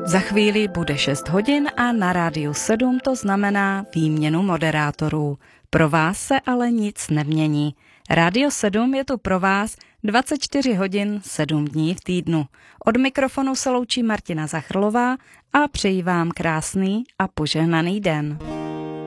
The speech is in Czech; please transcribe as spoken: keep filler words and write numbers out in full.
Za chvíli bude šest hodin a na Rádiu sedm to znamená výměnu moderátorů. Pro vás se ale nic nemění. Rádio sedm je tu pro vás dvacet čtyři hodin sedm dní v týdnu. Od mikrofonu se loučí Martina Zachrlová a přeji vám krásný a požehnaný den.